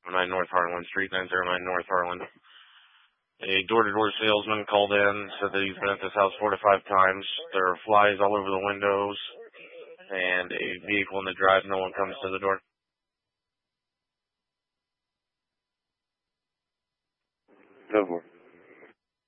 9 North Harlan Street, 909 North Harlan. A door-to-door salesman called in, said that he's been at this house 4 to 5 times. There are flies all over the windows, and a vehicle in the drive. No one comes to the door. Go for it.